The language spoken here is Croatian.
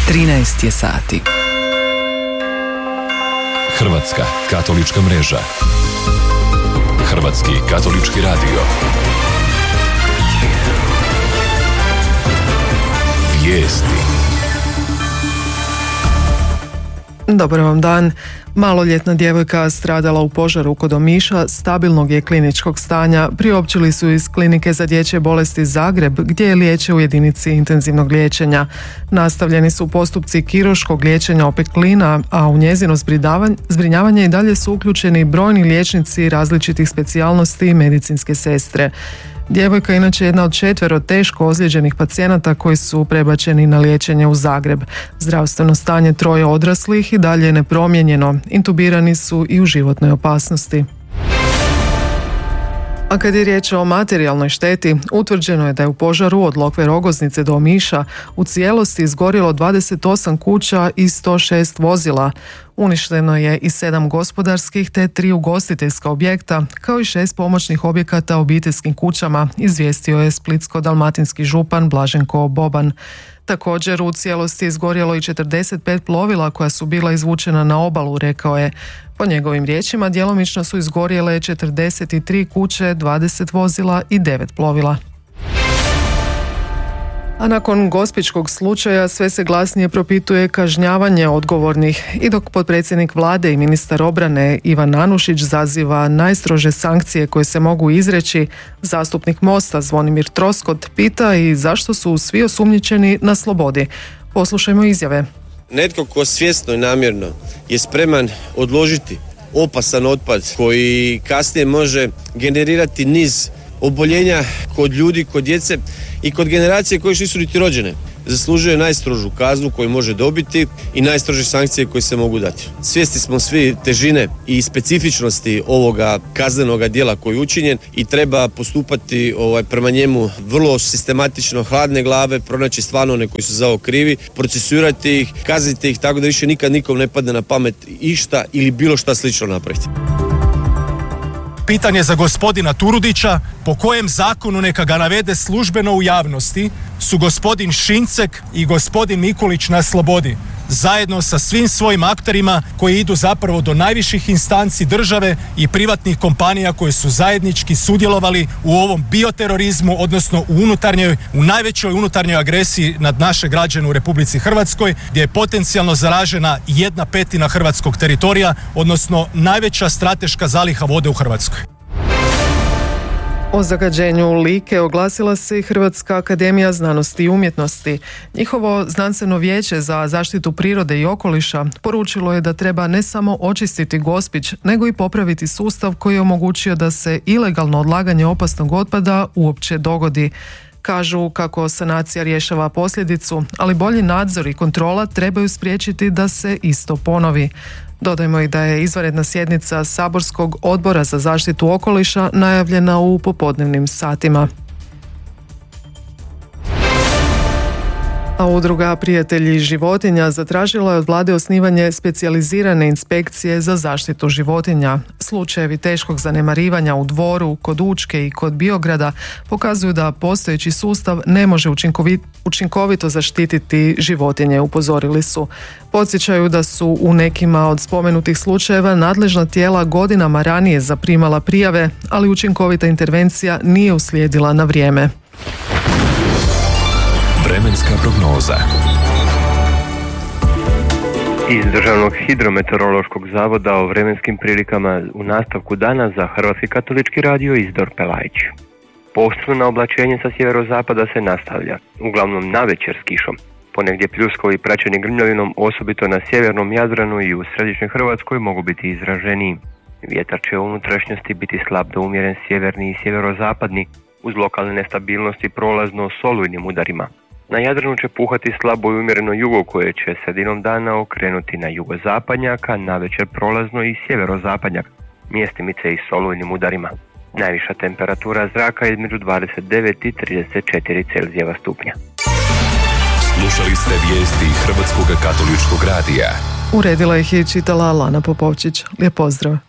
13 je sati. Hrvatska katolička mreža. Hrvatski katolički radio. Vijesti. Dobar vam dan. Maloljetna djevojka stradala u požaru kod Omiša stabilnog je kliničkog stanja. Priopćili su iz Klinike za dječje bolesti Zagreb, gdje je liječe u jedinici intenzivnog liječenja. Nastavljeni su postupci kirurškog liječenja opeklina, a u njezino zbrinjavanje i dalje su uključeni brojni liječnici različitih specijalnosti i medicinske sestre. Djevojka je inače jedna od 4 teško ozlijeđenih pacijenata koji su prebačeni na liječenje u Zagreb. Zdravstveno stanje 3 odraslih i dalje je nepromijenjeno. Intubirani su i u životnoj opasnosti. A kad je riječ o materijalnoj šteti, utvrđeno je da je u požaru od Lokve Rogoznice do Omiša u cijelosti izgorjelo 28 kuća i 106 vozila. Uništeno je i 7 gospodarskih te 3 ugostiteljska objekta, kao i 6 pomoćnih objekata obiteljskim kućama, izvijestio je splitsko-dalmatinski župan Blaženko Boban. Također u cijelosti izgorjelo i 45 plovila koja su bila izvučena na obalu, rekao je. Po njegovim riječima djelomično su izgorjele 43 kuće, 20 vozila i 9 plovila. A nakon Gospićkog slučaja sve se glasnije propituje kažnjavanje odgovornih i dok potpredsjednik vlade i ministar obrane Ivan Anušić zaziva najstrože sankcije koje se mogu izreći, zastupnik Mosta Zvonimir Troskot pita i zašto su svi osumnjičeni na slobodi. Poslušajmo izjave. Netko ko svjesno i namjerno je spreman odložiti opasan otpad koji kasnije može generirati niz oboljenja kod ljudi, kod djece i kod generacije koje nisu niti rođene, zaslužuje najstrožu kaznu koju može dobiti i najstrože sankcije koje se mogu dati. Svjesni smo svi težine i specifičnosti ovoga kaznenoga djela koji je učinjen i treba postupati prema njemu vrlo sistematično, hladne glave, pronaći stvarno one koji su za ovo krivi, procesuirati ih, kazniti ih tako da više nikad nikom ne padne na pamet išta ili bilo šta slično napraviti. Pitanje za gospodina Turudića, po kojem zakonu, neka ga navede službeno u javnosti, su gospodin Šincek i gospodin Mikulić na slobodi, zajedno sa svim svojim akterima koji idu zapravo do najviših instanci države i privatnih kompanija koje su zajednički sudjelovali u ovom bioterorizmu, odnosno u najvećoj unutarnjoj agresiji nad naše građane u Republici Hrvatskoj, gdje je potencijalno zaražena 1/5 hrvatskog teritorija, odnosno najveća strateška zaliha vode u Hrvatskoj. O zagađenju Like oglasila se i Hrvatska akademija znanosti i umjetnosti. Njihovo znanstveno vijeće za zaštitu prirode i okoliša poručilo je da treba ne samo očistiti Gospić, nego i popraviti sustav koji je omogućio da se ilegalno odlaganje opasnog otpada uopće dogodi. Kažu kako sanacija rješava posljedicu, ali bolji nadzor i kontrola trebaju spriječiti da se isto ponovi. Dodajmo i da je izvanredna sjednica Saborskog odbora za zaštitu okoliša najavljena u popodnevnim satima. A udruga Prijatelji životinja zatražila je od vlade osnivanje specijalizirane inspekcije za zaštitu životinja. Slučajevi teškog zanemarivanja u Dvoru, kod Učke i kod Biograda pokazuju da postojeći sustav ne može učinkovito zaštititi životinje, upozorili su. Podsjećaju da su u nekima od spomenutih slučajeva nadležna tijela godinama ranije zaprimala prijave, ali učinkovita intervencija nije uslijedila na vrijeme. Vremenska prognoza. Iz Državnog hidrometeorološkog zavoda o vremenskim prilikama u nastavku dana za Hrvatski katolički radio Isidor Pelajić. Pooštreno oblačenje sa sjeverozapada se nastavlja, uglavnom navečer s kišom. Ponegdje pljuskovi i praćeni grmljavinom, osobito na sjevernom Jadranu i u središnjoj Hrvatskoj, mogu biti izraženiji. Vjetar će u unutrašnjosti biti slab do umjeren sjeverni i sjeverozapadni, uz lokalne nestabilnosti prolazno s olujnim udarima. Na Jadranu će puhati slabo i umjereno jugo koje će sredinom dana okrenuti na jugozapadnjak, a navečer prolazno i sjeverozapadnjak, mjestimice i s olujnim udarima. Najviša temperatura zraka je između 29 i 34 Celzijeva stupnja. Slušali ste vijesti Hrvatskog katoličkog radija. Uredila ih je čitala Lana Popovčić. Lijep pozdrav.